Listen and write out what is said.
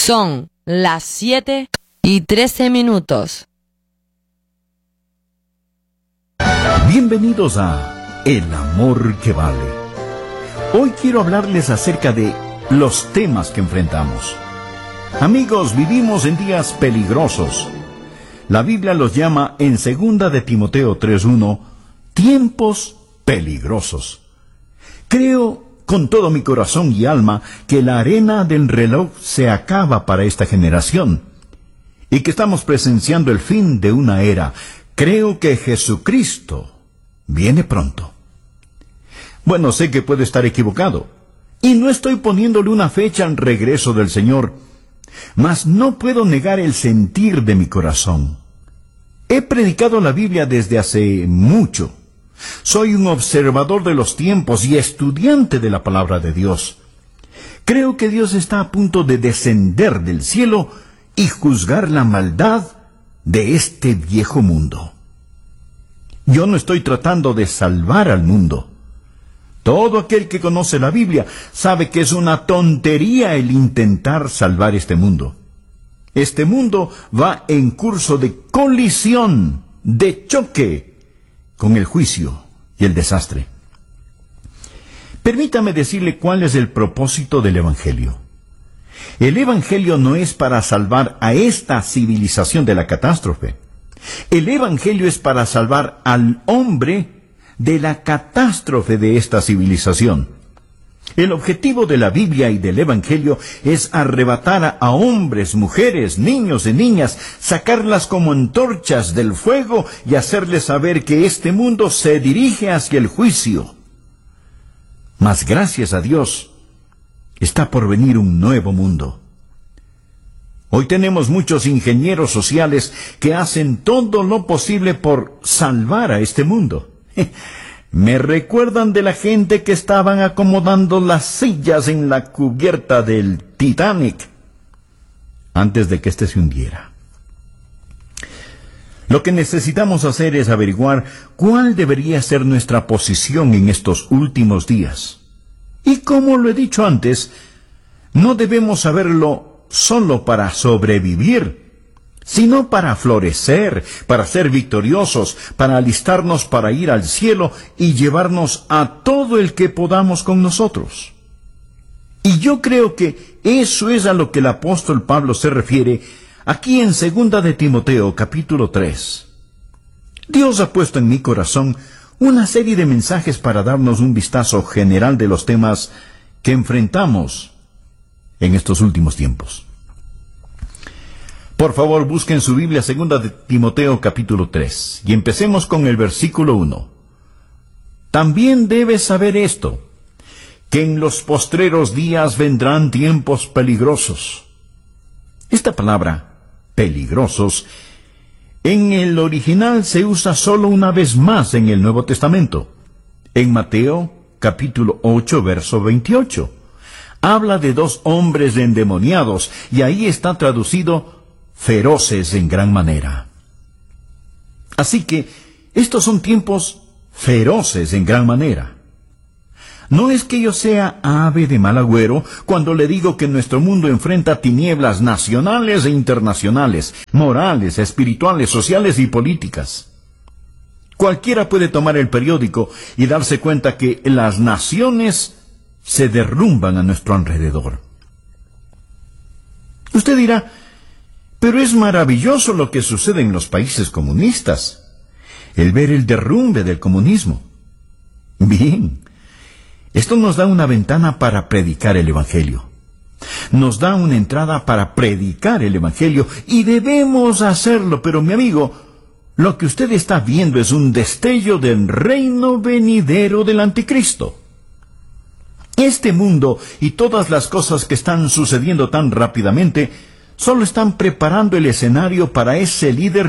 Son las 7:13. Bienvenidos a El Amor que Vale. Hoy quiero hablarles acerca de los temas que enfrentamos. Amigos, vivimos en días peligrosos. La Biblia los llama en 2 de Timoteo 3:1, tiempos peligrosos. Creo con todo mi corazón y alma que la arena del reloj se acaba para esta generación y que estamos presenciando el fin de una era. Creo que Jesucristo viene pronto. Bueno, sé que puedo estar equivocado y no estoy poniéndole una fecha al regreso del Señor, mas no puedo negar el sentir de mi corazón. He predicado la Biblia desde hace mucho. Soy un observador de los tiempos y estudiante de la palabra de Dios. Creo que Dios está a punto de descender del cielo y juzgar la maldad de este viejo mundo. Yo no estoy tratando de salvar al mundo. Todo aquel que conoce la Biblia sabe que es una tontería el intentar salvar este mundo. Este mundo va en curso de colisión, de choque con el juicio y el desastre. Permítame decirle cuál es el propósito del Evangelio. El Evangelio no es para salvar a esta civilización de la catástrofe. El Evangelio es para salvar al hombre de la catástrofe de esta civilización. El objetivo de la Biblia y del Evangelio es arrebatar a hombres, mujeres, niños y niñas, sacarlas como antorchas del fuego y hacerles saber que este mundo se dirige hacia el juicio. Mas gracias a Dios, está por venir un nuevo mundo. Hoy tenemos muchos ingenieros sociales que hacen todo lo posible por salvar a este mundo. Me recuerdan de la gente que estaban acomodando las sillas en la cubierta del Titanic antes de que éste se hundiera. Lo que necesitamos hacer es averiguar cuál debería ser nuestra posición en estos últimos días. Y como lo he dicho antes, no debemos saberlo solo para sobrevivir, sino para florecer, para ser victoriosos, para alistarnos para ir al cielo y llevarnos a todo el que podamos con nosotros. Y yo creo que eso es a lo que el apóstol Pablo se refiere aquí en 2 de Timoteo capítulo 3. Dios ha puesto en mi corazón una serie de mensajes para darnos un vistazo general de los temas que enfrentamos en estos últimos tiempos. Por favor, busquen su Biblia 2 de Timoteo capítulo 3 y empecemos con el versículo 1. También debes saber esto, que en los postreros días vendrán tiempos peligrosos. Esta palabra, peligrosos, en el original se usa solo una vez más en el Nuevo Testamento. En Mateo capítulo 8, verso 28. Habla de dos hombres endemoniados y ahí está traducido feroces en gran manera. Así que estos son tiempos feroces en gran manera. No es que yo sea ave de mal agüero cuando le digo que nuestro mundo enfrenta tinieblas nacionales e internacionales, morales, espirituales, sociales y políticas. Cualquiera puede tomar el periódico y darse cuenta que las naciones se derrumban a nuestro alrededor. Usted dirá, pero es maravilloso lo que sucede en los países comunistas, el ver el derrumbe del comunismo. Bien, esto nos da una ventana para predicar el Evangelio. Nos da una entrada para predicar el Evangelio y debemos hacerlo, pero mi amigo, lo que usted está viendo es un destello del reino venidero del Anticristo. Este mundo y todas las cosas que están sucediendo tan rápidamente solo están preparando el escenario para ese líder